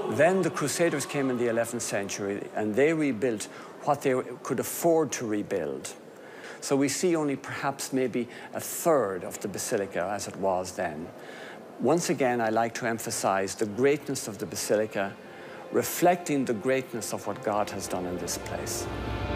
Then the Crusaders came in the 11th century and they rebuilt what they could afford to rebuild. So we see only perhaps maybe a third of the basilica as it was then. Once again, I like to emphasize the greatness of the basilica, reflecting the greatness of what God has done in this place.